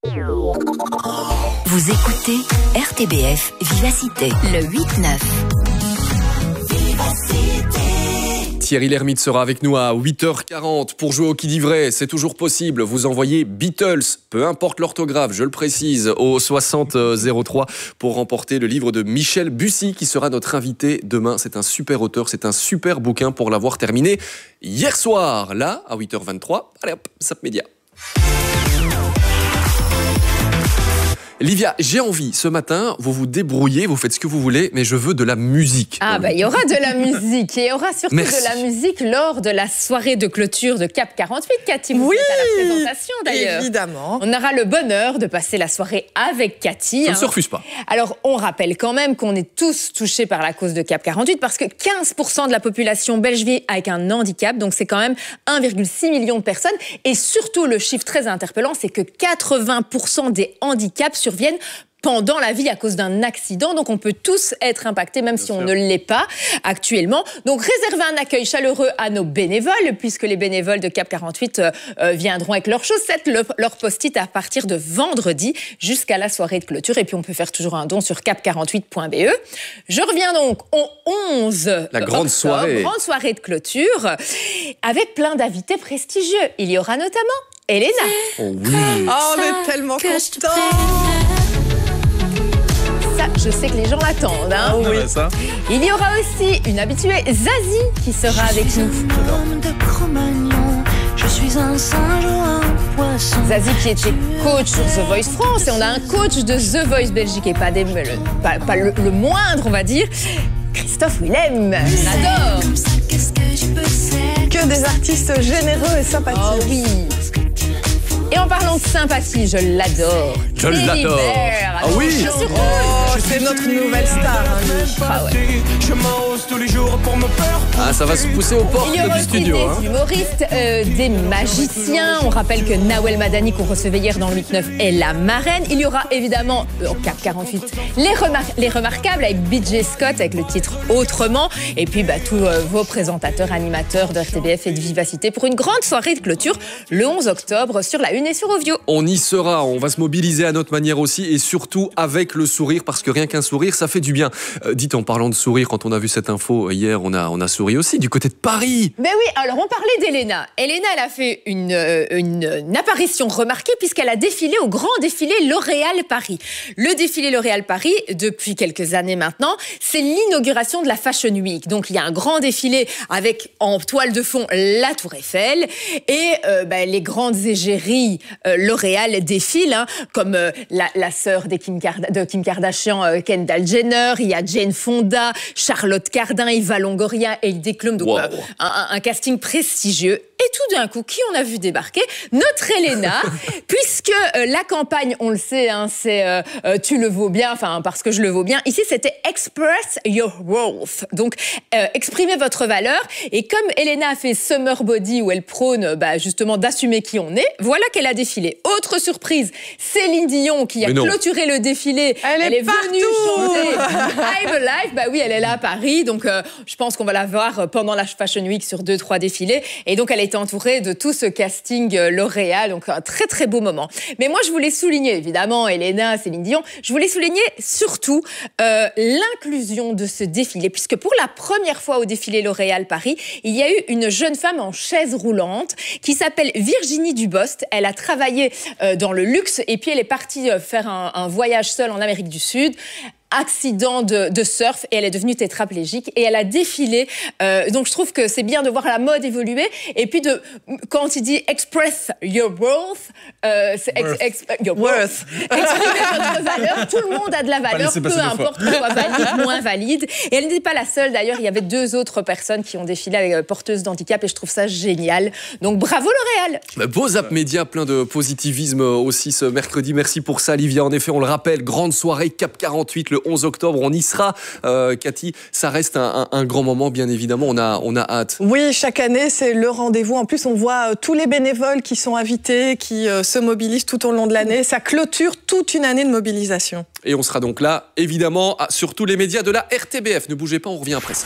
Vous écoutez R T B F Vivacité, le huit neuf. Thierry Lhermitte sera avec nous à huit heures quarante pour jouer au qui dit vrai. C'est toujours possible. Vous envoyez Beatles, peu importe l'orthographe, je le précise, au soixante zéro trois pour remporter le livre de Michel Bussy qui sera notre invité demain. C'est un super auteur, c'est un super bouquin pour l'avoir terminé hier soir. Là, à huit heures vingt-trois, allez hop, Zap Média. Livia, j'ai envie, ce matin, vous vous débrouillez, vous faites ce que vous voulez, mais je veux de la musique. Ah bah il y aura de la musique, et il y aura surtout Merci. de la musique lors de la soirée de clôture de Cap quarante-huit, Cathy. Vous Oui, êtes à la présentation d'ailleurs. Évidemment. On aura le bonheur de passer la soirée avec Cathy. Ça hein. ne se refuse pas. Alors on rappelle quand même qu'on est tous touchés par la cause de Cap quarante-huit parce que quinze pour cent de la population belge vit avec un handicap, donc c'est quand même un virgule six million de personnes. Et surtout, le chiffre très interpellant, c'est que quatre-vingts pour cent des handicaps surviennent pendant la vie à cause d'un accident. Donc on peut tous être impactés, même Bien si on sûr. ne l'est pas actuellement. Donc réservez un accueil chaleureux à nos bénévoles, puisque les bénévoles de Cap quarante-huit euh, euh, viendront avec leurs chaussettes, le, leur post-it à partir de vendredi jusqu'à la soirée de clôture. Et puis on peut faire toujours un don sur cap quarante-huit point b e. Je reviens donc au onze La grande octobre, soirée. grande soirée de clôture, avec plein d'invités prestigieux. Il y aura notamment Elena. Oh oui. Oh, on est tellement contents. Ça, je sais que les gens l'attendent. Hein. Oui. Ah, ça. Il y aura aussi une habituée, Zazie, qui sera je avec suis nous. Un homme de Cro-Magnon, je suis un singe ou un poisson. Zazie qui était coach sur The Voice France, et on a un coach de The Voice Belgique, et pas, des, le, pas, pas le, le moindre, on va dire, Christophe Willem. On adore. Que des artistes généreux et sympathiques. Oh oui. Et en parlant de sympathie, je l'adore. Je l'adore. Ah oui. Oh, c'est notre nouvelle star. Hein, ah, ouais. Ah, ça va se pousser aux portes Il y aura du aussi studio. des Hein. humoristes, euh, des magiciens. On rappelle que Nawel Madani, qu'on recevait hier dans le huit neuf, est la marraine. Il y aura évidemment, euh, au Cap quarante-huit, les, remar les remarquables avec B J Scott, avec le titre Autrement. Et puis bah, tous euh, vos présentateurs, animateurs de R T B F et de Vivacité pour une grande soirée de clôture le onze octobre sur la Une et sur Ovio. On y sera, on va se mobiliser à notre manière aussi et surtout avec le sourire parce que rien qu'un sourire, ça fait du bien. Euh, dites, en parlant de sourire, quand on a vu cette info hier, on a, on a souri aussi du côté de Paris. Ben oui, alors on parlait d'Elena. Elena, elle a fait une, euh, une, une apparition remarquée puisqu'elle a défilé au grand défilé L'Oréal Paris. Le défilé L'Oréal Paris, depuis quelques années maintenant, c'est l'inauguration de la Fashion Week. Donc il y a un grand défilé avec en toile de fond la Tour Eiffel et euh, ben, les grandes égéries euh, L'Oréal défile, hein, comme euh, la, la sœur de Kim, Card- de Kim Kardashian, euh, Kendall Jenner, il y a Jane Fonda, Charlotte Cardin, Eva Longoria et Heidi Klum, donc wow. euh, un, un casting prestigieux. Et tout d'un coup, qui on a vu débarquer? Notre Elena, puisque euh, la campagne, on le sait, hein, c'est euh, euh, tu le vaux bien, enfin parce que je le vaux bien. Ici, c'était Express Your Worth, donc euh, exprimez votre valeur. Et comme Elena a fait Summer Body, où elle prône bah, justement d'assumer qui on est, voilà qu'elle a défilé. Autre surprise, Céline Dion qui a clôturé le défilé. Elle, elle est, est venue chanter I'm Alive. Bah oui, elle est là à Paris, donc euh, je pense qu'on va la voir pendant la Fashion Week sur deux, trois défilés. Et donc elle est entourée de tout ce casting euh, L'Oréal, donc un très très beau moment. Mais moi je voulais souligner, évidemment, Elena, Céline Dion, je voulais souligner surtout euh, l'inclusion de ce défilé, puisque pour la première fois au défilé L'Oréal Paris, il y a eu une jeune femme en chaise roulante qui s'appelle Virginie Dubost. Elle a travaillé euh, dans le luxe et puis elle est partie euh, faire un, un voyage seule en Amérique du Sud. Accident de, de surf et elle est devenue tétraplégique et elle a défilé. Euh, donc je trouve que c'est bien de voir la mode évoluer et puis de quand il dit express your worth, euh, c'est ex, ex, your worth. Exprimer votre valeur. Tout le monde a de la valeur, peu importe qu'on soit valide, moins valide. Et elle n'était pas la seule d'ailleurs. Il y avait deux autres personnes qui ont défilé avec porteuses d'handicap et je trouve ça génial. Donc bravo L'Oréal. Beau Zap Média, plein de positivisme aussi ce mercredi. Merci pour ça, Livia. En effet, on le rappelle, grande soirée CAP quarante-huit le onze octobre, on y sera. Euh, Cathy, ça reste un, un, un grand moment, bien évidemment, on a, on a hâte. Oui, chaque année, c'est le rendez-vous. En plus, on voit euh, tous les bénévoles qui sont invités, qui euh, se mobilisent tout au long de l'année. Ça clôture toute une année de mobilisation. Et on sera donc là, évidemment, sur tous les médias de la R T B F. Ne bougez pas, on revient après ça.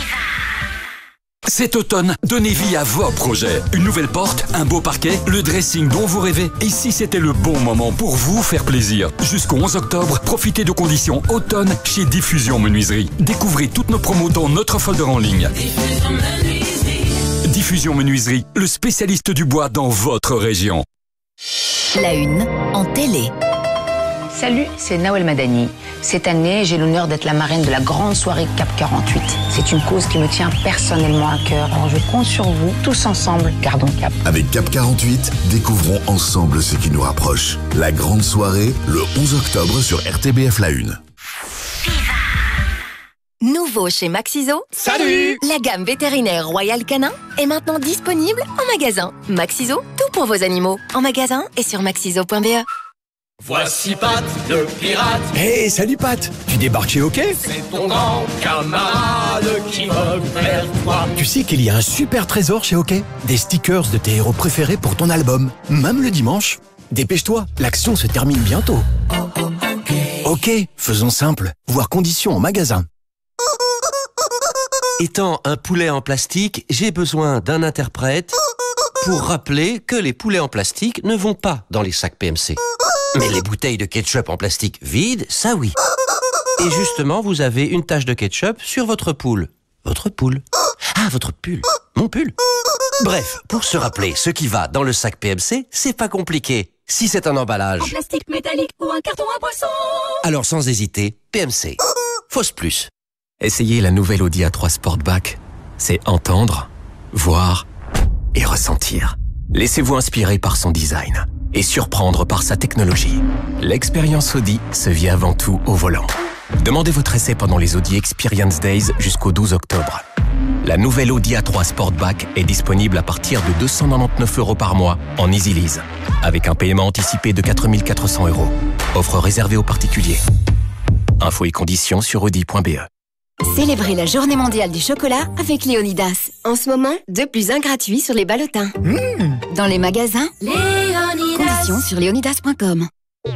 Cet automne, donnez vie à vos projets. Une nouvelle porte, un beau parquet, le dressing dont vous rêvez. Et si c'était le bon moment pour vous faire plaisir? Jusqu'au onze octobre, profitez de conditions automne chez Diffusion Menuiserie. Découvrez toutes nos promos dans notre folder en ligne. Diffusion Menuiserie. Diffusion Menuiserie, le spécialiste du bois dans votre région. La une en télé. Salut, c'est Nawel Madani. Cette année, j'ai l'honneur d'être la marraine de la grande soirée CAP quarante-huit. C'est une cause qui me tient personnellement à cœur. Alors je compte sur vous, tous ensemble, gardons cap. Avec CAP quarante-huit, découvrons ensemble ce qui nous rapproche. La grande soirée, le onze octobre sur R T B F La Une. Nouveau chez Maxiso. Salut! La gamme vétérinaire Royal Canin est maintenant disponible en magasin. Maxiso, tout pour vos animaux. En magasin et sur maxiso point b e. Voici Pat, le pirate. Hey, salut Pat. Tu débarques chez OK? C'est ton grand camarade qui veut vers toi. Tu sais qu'il y a un super trésor chez OK? Des stickers de tes héros préférés pour ton album, même le dimanche. Dépêche-toi, l'action se termine bientôt. OK, faisons simple. Voir conditions en magasin. Étant un poulet en plastique, j'ai besoin d'un interprète pour rappeler que les poulets en plastique ne vont pas dans les sacs P M C. Mais les bouteilles de ketchup en plastique vides, ça oui. Et justement, vous avez une tache de ketchup sur votre poule. Votre poule. Ah, votre pull. Mon pull. Bref, pour se rappeler ce qui va dans le sac P M C, c'est pas compliqué. Si c'est un emballage, En plastique métallique ou un carton à boisson. alors sans hésiter, P M C. Fausse plus. Essayez la nouvelle Audi A trois Sportback. C'est entendre, voir et ressentir. Laissez-vous inspirer par son design et surprendre par sa technologie. L'expérience Audi se vit avant tout au volant. Demandez votre essai pendant les Audi Experience Days jusqu'au douze octobre. La nouvelle Audi A trois Sportback est disponible à partir de deux cent quatre-vingt-dix-neuf euros par mois en Easy Lease, avec un paiement anticipé de quatre mille quatre cents euros. Offre réservée aux particuliers. Infos et conditions sur audi point b e. Célébrez la journée mondiale du chocolat avec Léonidas. En ce moment, deux plus un gratuit sur les ballotins. Mmh. Dans les magasins, Léonidas. Conditions sur léonidas point com.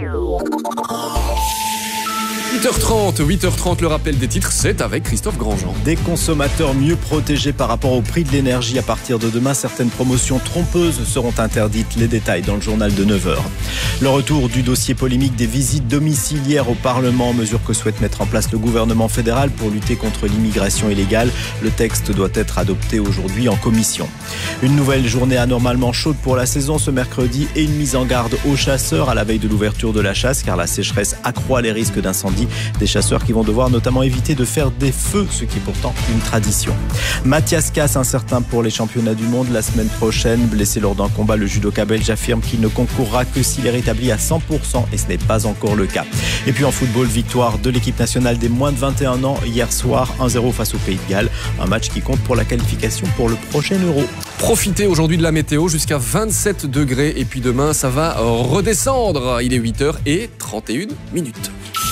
huit heures trente, huit heures trente, le rappel des titres, c'est avec Christophe Grandjean. Des consommateurs mieux protégés par rapport au prix de l'énergie. À partir de demain, certaines promotions trompeuses seront interdites. Les détails dans le journal de neuf heures. Le retour du dossier polémique des visites domiciliaires au Parlement, mesure que souhaite mettre en place le gouvernement fédéral pour lutter contre l'immigration illégale. Le texte doit être adopté aujourd'hui en commission. Une nouvelle journée anormalement chaude pour la saison ce mercredi et une mise en garde aux chasseurs à la veille de l'ouverture de la chasse, car la sécheresse accroît les risques d'incendie. samedi. Des chasseurs qui vont devoir notamment éviter de faire des feux, ce qui est pourtant une tradition. Mathias Casse, incertain pour les championnats du monde la semaine prochaine. Blessé lors d'un combat, le judoka belge affirme qu'il ne concourra que s'il est rétabli à cent pour cent et ce n'est pas encore le cas. Et puis en football, victoire de l'équipe nationale des moins de vingt et un ans hier soir, un zéro face au Pays de Galles. Un match qui compte pour la qualification pour le prochain Euro. Profitez aujourd'hui de la météo jusqu'à vingt-sept degrés et puis demain ça va redescendre. Il est huit heures trente et une minutes.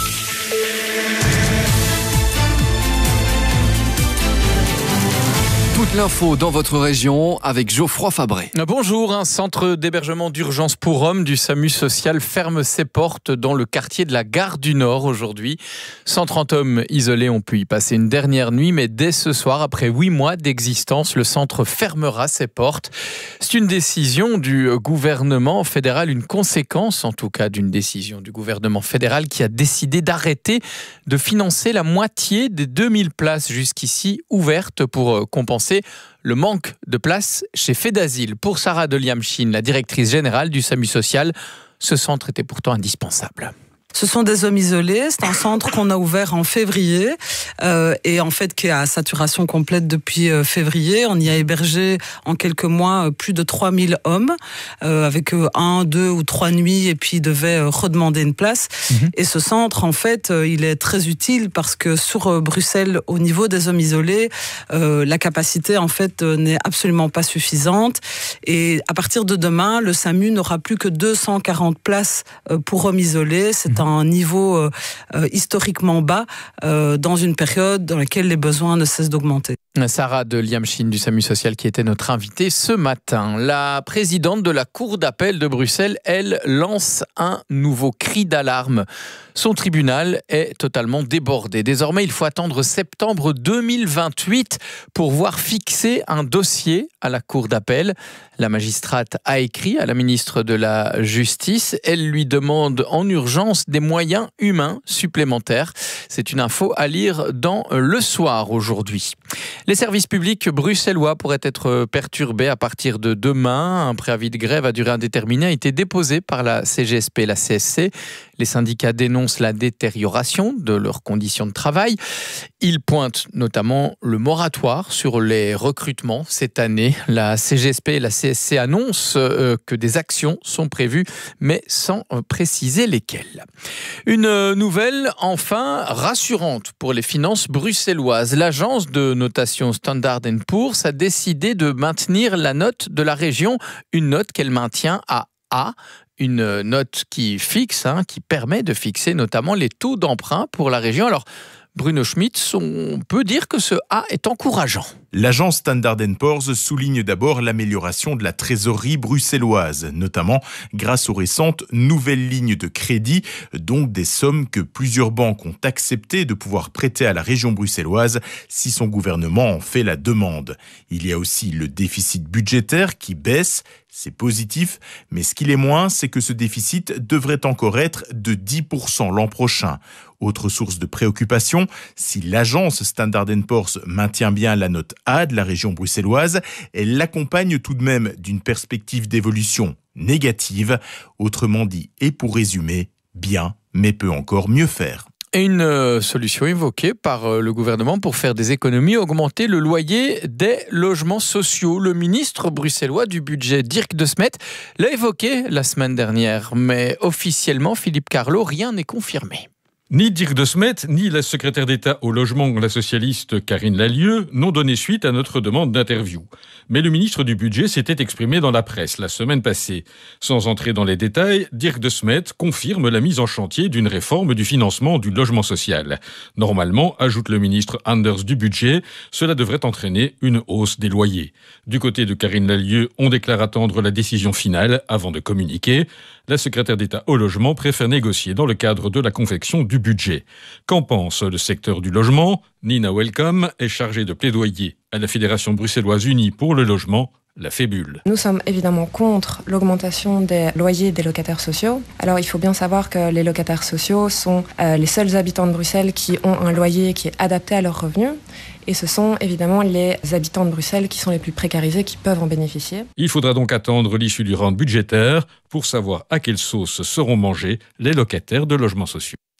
Toute l'info dans votre région avec Geoffroy Fabré. Bonjour, un centre d'hébergement d'urgence pour hommes du SAMU social ferme ses portes dans le quartier de la Gare du Nord aujourd'hui. cent trente hommes isolés ont pu y passer une dernière nuit, mais dès ce soir, après huit mois d'existence, le centre fermera ses portes. C'est une décision du gouvernement fédéral, une conséquence en tout cas d'une décision du gouvernement fédéral qui a décidé d'arrêter de financer la moitié des deux mille places jusqu'ici ouvertes pour compenser le manque de place chez Fedasile. Pour Sarah de Liamchine, la directrice générale du SAMU social, ce centre était pourtant indispensable. Ce sont des hommes isolés. C'est un centre qu'on a ouvert en février euh, et en fait qui est à saturation complète depuis euh, février. On y a hébergé en quelques mois euh, plus de trois mille hommes euh, avec euh, un, deux ou trois nuits et puis ils devaient euh, redemander une place. Mmh. Et ce centre, en fait, euh, il est très utile parce que sur euh, Bruxelles, au niveau des hommes isolés, euh, la capacité en fait euh, n'est absolument pas suffisante. Et à partir de demain, le SAMU n'aura plus que deux cent quarante places euh, pour hommes isolés. C'est mmh. un niveau euh, euh, historiquement bas euh, dans une période dans laquelle les besoins ne cessent d'augmenter. Sarah de Liamchine du SAMU social qui était notre invitée ce matin. La présidente de la Cour d'appel de Bruxelles, elle, lance un nouveau cri d'alarme. Son tribunal est totalement débordé. Désormais, il faut attendre septembre deux mille vingt-huit pour voir fixer un dossier à la Cour d'appel. La magistrate a écrit à la ministre de la Justice. Elle lui demande en urgence des moyens humains supplémentaires. C'est une info à lire dans Le Soir aujourd'hui. Les services publics bruxellois pourraient être perturbés à partir de demain. Un préavis de grève à durée indéterminée a été déposé par la C G S P et la C S C. Les syndicats dénoncent la détérioration de leurs conditions de travail. Ils pointent notamment le moratoire sur les recrutements cette année. La C G S P et la C S C annoncent que des actions sont prévues, mais sans préciser lesquelles. Une nouvelle, enfin, rassurante pour les finances bruxelloises. L'agence de notation Standard and Poor's a décidé de maintenir la note de la région, une note qu'elle maintient à A, une note qui fixe, hein, qui permet de fixer notamment les taux d'emprunt pour la région. Alors, Bruno Schmitz, on peut dire que ce A est encourageant. L'agence Standard and Poor's souligne d'abord l'amélioration de la trésorerie bruxelloise, notamment grâce aux récentes nouvelles lignes de crédit, donc des sommes que plusieurs banques ont accepté de pouvoir prêter à la région bruxelloise si son gouvernement en fait la demande. Il y a aussi le déficit budgétaire qui baisse. C'est positif, mais ce qu'il est moins, c'est que ce déficit devrait encore être de dix pour cent l'an prochain. Autre source de préoccupation, si l'agence Standard and Poor's maintient bien la note A de la région bruxelloise, elle l'accompagne tout de même d'une perspective d'évolution négative. Autrement dit, et pour résumer, bien, mais peut encore mieux faire. Et une solution évoquée par le gouvernement pour faire des économies, augmenter le loyer des logements sociaux. Le ministre bruxellois du budget, Dirk De Smet, l'a évoqué la semaine dernière. Mais officiellement, Philippe Carlo, rien n'est confirmé. Ni Dirk De Smet, ni la secrétaire d'État au logement, la socialiste Karine Lallieu, n'ont donné suite à notre demande d'interview. Mais le ministre du Budget s'était exprimé dans la presse la semaine passée. Sans entrer dans les détails, Dirk De Smet confirme la mise en chantier d'une réforme du financement du logement social. Normalement, ajoute le ministre Anders du Budget, cela devrait entraîner une hausse des loyers. Du côté de Karine Lallieu, on déclare attendre la décision finale avant de communiquer. La secrétaire d'État au logement préfère négocier dans le cadre de la confection du budget. Qu'en pense le secteur du logement ? Nina Welcome est chargée de plaidoyer à la Fédération bruxelloise unie pour le logement, la Fébule. Nous sommes évidemment contre l'augmentation des loyers des locataires sociaux. Alors il faut bien savoir que les locataires sociaux sont euh, les seuls habitants de Bruxelles qui ont un loyer qui est adapté à leurs revenus. Et ce sont évidemment les habitants de Bruxelles qui sont les plus précarisés qui peuvent en bénéficier. Il faudra donc attendre l'issue du round budgétaire pour savoir à quelle sauce seront mangés les locataires de logements sociaux.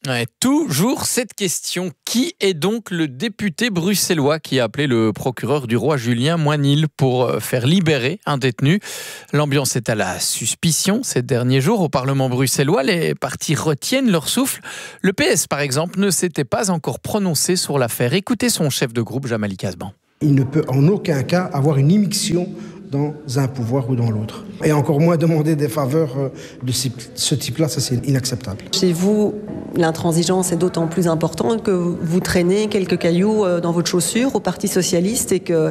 Ouais, toujours cette question. Qui est donc le député bruxellois qui a appelé le procureur du roi Julien Moinil pour faire libérer un détenu? L'ambiance est à la suspicion ces derniers jours. Au Parlement bruxellois, les partis retiennent leur souffle. Le P S, par exemple, ne s'était pas encore prononcé sur l'affaire. Écoutez son chef de groupe, Jamali Kasban. Il ne peut en aucun cas avoir une immixtion dans un pouvoir ou dans l'autre. Et encore moins demander des faveurs de ce type-là, ça c'est inacceptable. Chez vous, l'intransigeance est d'autant plus importante que vous traînez quelques cailloux dans votre chaussure au Parti socialiste et que